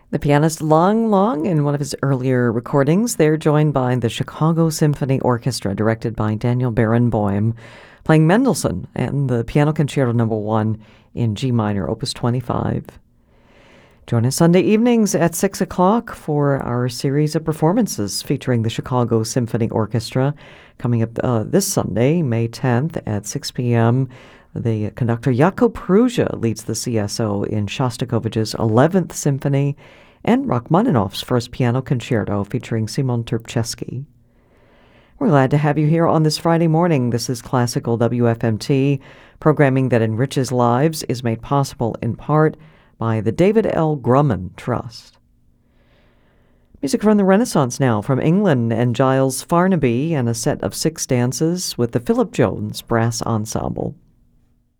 The pianist Lang Long, in one of his earlier recordings, they're joined by the Chicago Symphony Orchestra, directed by Daniel Barenboim, playing Mendelssohn and the Piano Concerto No. 1 in G minor, Opus 25. Join us Sunday evenings at 6 o'clock for our series of performances featuring the Chicago Symphony Orchestra. Coming up this Sunday, May 10th at 6 p.m., the conductor Jakub Perugia leads the CSO in Shostakovich's 11th Symphony and Rachmaninoff's First Piano Concerto featuring Simon Terpchesky. We're glad to have you here on this Friday morning. This is Classical WFMT. Programming that enriches lives is made possible in part by the David L. Grumman Trust. Music from the Renaissance now, from England and Giles Farnaby, and a set of 6 dances with the Philip Jones Brass Ensemble.